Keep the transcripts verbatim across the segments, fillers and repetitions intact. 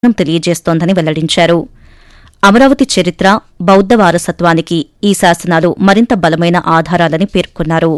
తెలియజేస్తోందని వెల్లడించారు. అమరావతి చరిత్ర, బౌద్ధ వారసత్వానికి ఈ శాసనాలు మరింత బలమైన ఆధారాలని పేర్కొన్నారు.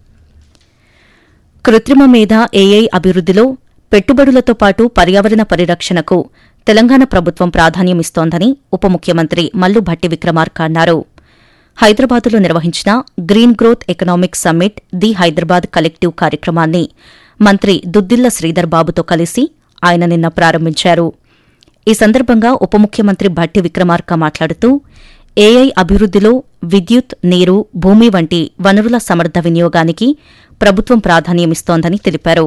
కృత్రిమ మేధ, ఏఐ అభివృద్దిలో పెట్టుబడులతో పాటు పర్యావరణ పరిరక్షణకు తెలంగాణ ప్రభుత్వం ప్రాధాన్యమిస్తోందని ఉప ముఖ్యమంత్రి మల్లు భట్టి విక్రమార్క అన్నారు. హైదరాబాద్లో నిర్వహించిన green growth economic summit the Hyderabad collective కార్యక్రమాన్ని మంత్రి దుద్దిళ్ల శ్రీధర్ బాబుతో కలిసి ఆయన నిన్న ప్రారంభించారు. ఈ సందర్భంగా ఉప ముఖ్యమంత్రి భట్టి విక్రమార్క మాట్లాడుతూ ఏఐ అభివృద్దిలో విద్యుత్, నీరు, భూమి వంటి వనరుల సమర్థ వినియోగానికి ప్రభుత్వం ప్రాధాన్యమిస్తోందని తెలిపారు.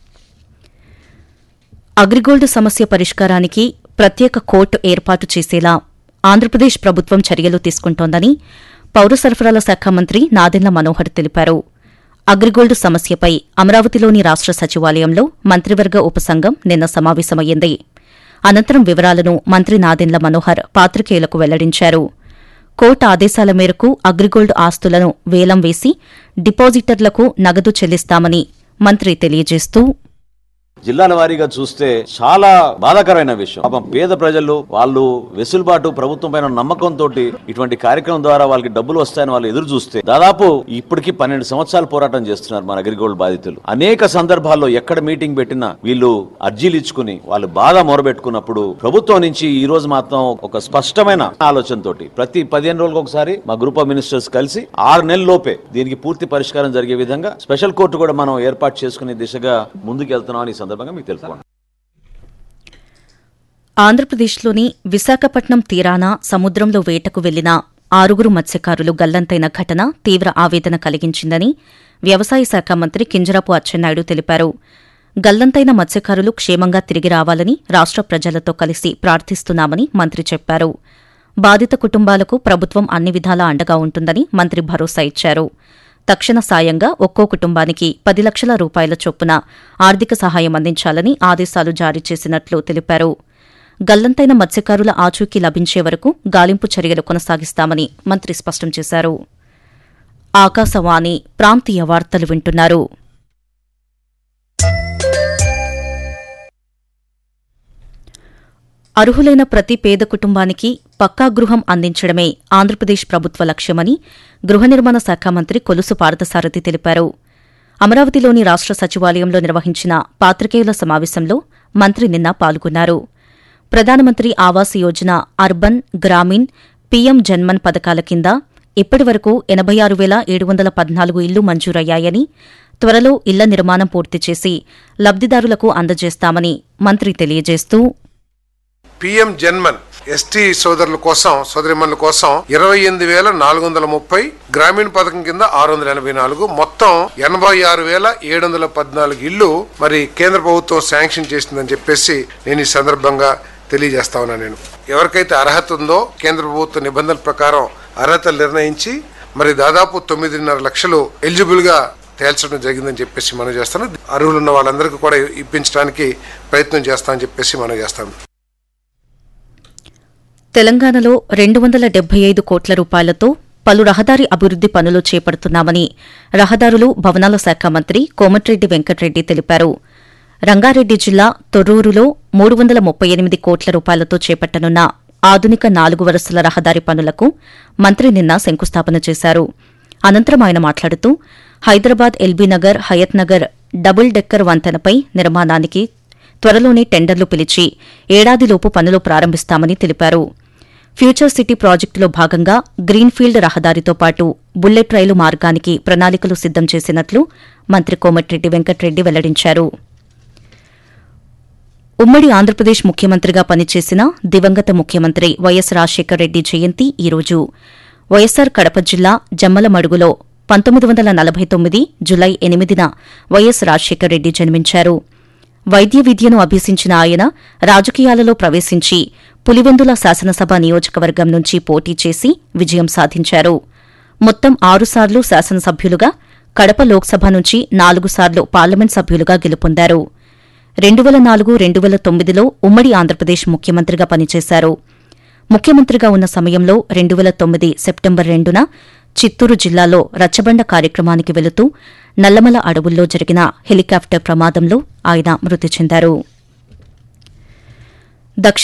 అగ్రిగోల్డ్ సమస్య పరిష్కారానికి ప్రత్యేక కోర్టు ఏర్పాటు చేసేలా ఆంధ్రప్రదేశ్ ప్రభుత్వం చర్యలు తీసుకుంటోందని పౌర సరఫరాల శాఖ మంత్రి నాదెండ్ల మనోహర్ తెలిపారు. అగ్రిగోల్డ్ సమస్యపై అమరావతిలోని రాష్ట సచివాలయంలో మంత్రివర్గ ఉపసంఘం నిన్న సమావేశమయ్యింది. అనంతరం వివరాలను మంత్రి నాదెండ్ల మనోహర్ పాత్రికేయులకు వెల్లడించారు. కోర్టు ఆదేశాల మేరకు అగ్రిగోల్డ్ ఆస్తులను వేలం వేసి డిపాజిటర్లకు నగదు చెల్లిస్తామని మంత్రి తెలియజేస్తూ, జిల్లాల వారీగా చూస్తే చాలా బాధాకరమైన విషయం. పాపం పేద ప్రజలు వాళ్ళు వెసులుబాటు ప్రభుత్వం పైన నమ్మకంతో ఇటువంటి కార్యక్రమం ద్వారా వాళ్ళకి డబ్బులు వస్తాయని వాళ్ళు ఎదురు చూస్తే దాదాపు ఇప్పటికి పన్నెండు సంవత్సరాలు పోరాటం చేస్తున్నారు మన అగ్రిగోల్డ్ బాధితులు. అనేక సందర్భాల్లో ఎక్కడ మీటింగ్ పెట్టినా వీళ్ళు అర్జీలు ఇచ్చుకుని వాళ్ళు బాగా మొరబెట్టుకున్నప్పుడు ప్రభుత్వం నుంచి ఈ రోజు మాత్రం ఒక స్పష్టమైన ఆలోచనతో ప్రతి పదిహేను రోజులకు ఒకసారి మా గ్రూప్ ఆఫ్ మినిస్టర్స్ కలిసి ఆరు నెలల లోపే దీనికి పూర్తి పరిష్కారం జరిగే విధంగా స్పెషల్ కోర్టు కూడా మనం ఏర్పాటు చేసుకునే దిశగా ముందుకు వెళ్తున్నామని ఆంధ్రప్రదేశ్లోని విశాఖపట్నం తీరాన సముద్రంలో వేటకు వెళ్లిన ఆరుగురు మత్స్యకారులు గల్లంతైన ఘటన తీవ్ర ఆవేదన కలిగించిందని వ్యవసాయ శాఖ మంత్రి కింజరాపు అచ్చెన్నాయుడు తెలిపారు. గల్లంతైన మత్స్యకారులు క్షేమంగా తిరిగి రావాలని రాష్ట ప్రజలతో కలిసి ప్రార్థిస్తున్నామని మంత్రి చెప్పారు. బాధిత కుటుంబాలకు ప్రభుత్వం అన్ని విధాలా అండగా ఉంటుందని మంత్రి భరోసా ఇచ్చారు. తక్షణ సాయంగా ఒక్కో కుటుంబానికి పది లక్షల రూపాయల చొప్పున ఆర్థిక సహాయం అందించాలని ఆదేశాలు జారీ చేసినట్లు తెలిపారు. గల్లంతైన మత్స్యకారుల ఆచూకీ లభించే వరకు గాలింపు చర్యలు కొనసాగిస్తామని మంత్రి స్పష్టం చేశారు. ఆకాశవాణి ప్రాంతీయ వార్తలు వింటున్నారు. అర్హులైన ప్రతి పేద కుటుంబానికి పక్కా గృహం అందించడమే ఆంధ్రప్రదేశ్ ప్రభుత్వ లక్ష్యమని గృహ నిర్మాణ శాఖ మంత్రి కొలుసు పార్థసారథి తెలిపారు. అమరావతిలోని రాష్ట సచివాలయంలో నిర్వహించిన పాత్రికేయుల సమావేశంలో మంత్రి నిన్న పాల్గొన్నారు. ప్రధానమంత్రి ఆవాస్ యోజన, అర్బన్, గ్రామీణ్, పీఎం జన్మన్ పథకాల కింద ఇప్పటి వరకు ఎనబై ఆరు వేల ఏడు వందల పద్నాలుగు ఇళ్లు మంజూరయ్యాయని, త్వరలో ఇళ్ల నిర్మాణం పూర్తి చేసి లబ్దిదారులకు అందజేస్తామని మంత్రి తెలియజేస్తూ, పీఎం జన్మన్ ఎస్టీ సోదరుల కోసం సోదరిమణుల కోసం ఇరవై ఎనిమిది వేల నాలుగు వందల ముప్పై, గ్రామీణ పథకం కింద ఆరు వందల ఎనభై నాలుగు, మొత్తం ఎనభై ఆరు వేల ఏడు వందల పద్నాలుగు ఇళ్లు మరి కేంద్ర ప్రభుత్వం శాంక్షన్ చేసిందని చెప్పేసి నేను ఈ సందర్భంగా తెలియజేస్తా ఉన్నా. నేను ఎవరికైతే అర్హత ఉందో కేంద్ర ప్రభుత్వ నిబంధనల ప్రకారం అర్హతలు నిర్ణయించి మరి దాదాపు తొమ్మిదిన్నర లక్షలు ఎలిజిబుల్ గా తేల్చడం జరిగిందని చెప్పేసి మనం చేస్తాను. అర్హులున్న వాళ్ళందరికీ కూడా ఇప్పించడానికి ప్రయత్నం చేస్తామని చెప్పేసి మనం చేస్తాం. తెలంగాణలో రెండు వందల డెబ్బై ఐదు కోట్ల రూపాయలతో పలు రహదారి అభివృద్ది పనులు చేపడుతున్నామని రహదారులు, భవనాల శాఖ మంత్రి కోమటిరెడ్డి వెంకటరెడ్డి తెలిపారు. రంగారెడ్డి జిల్లా తొర్రూరులో మూడు వందల ముప్పై ఎనిమిది కోట్ల రూపాయలతో చేపట్టనున్న ఆధునిక నాలుగు వరుసల రహదారి పనులకు మంత్రి నిన్న శంకుస్థాపన చేశారు. అనంతరం ఆయన మాట్లాడుతూ హైదరాబాద్ ఎల్బీనగర్, హయత్ నగర్ డబుల్ డెక్కర్ వంతెనపై నిర్మాణానికి త్వరలోనే టెండర్లు పిలిచి ఏడాదిలోపు పనులు ప్రారంభిస్తామని తెలిపారు. ఫ్యూచర్ సిటీ ప్రాజెక్టులో భాగంగా గ్రీన్ఫీల్డ్ రహదారితో పాటు బుల్లెట్ రైలు మార్గానికి ప్రణాళికలు సిద్దం చేసినట్లు మంత్రి కోమటిరెడ్డి వెంకటరెడ్డి వెల్లడించారు. ఉమ్మడి ఆంధ్రప్రదేశ్ ముఖ్యమంత్రిగా పనిచేసిన దివంగత ముఖ్యమంత్రి వైఎస్ రాజశేఖర రెడ్డి జయంతి ఈరోజు. వైఎస్సార్ కడప జిల్లా జమ్మలమడుగులో పంతొమ్మిది వందల నలభై తొమ్మిది జులై ఎనిమిదిన వైఎస్ రాజశేఖర రెడ్డి జన్మించారు. వైద్య విద్యను అభ్యసించిన ఆయన రాజకీయాలలో ప్రవేశించి పులివెందుల శాసనసభ నియోజకవర్గం నుంచి పోటీ చేసి విజయం సాధించారు. మొత్తం ఆరుసార్లు శాసనసభ్యులుగా, కడప లోక్సభ నుంచి నాలుగు సార్లు పార్లమెంట్ సభ్యులుగా గెలుపొందారు. రెండు వేల నాలుగు రెండు వేల తొమ్మిదిలో ఉమ్మడి ఆంధ్రప్రదేశ్ ముఖ్యమంత్రిగా పనిచేశారు. ముఖ్యమంత్రిగా ఉన్న సమయంలో రెండు వేల తొమ్మిది సెప్టెంబర్ రెండున చిత్తూరు జిల్లాలో రచ్చబండ కార్యక్రమానికి వెళుతూ నల్లమల అడవుల్లో జరిగిన హెలికాప్టర్ ప్రమాదంలో ఆయన మృతి చెందారు.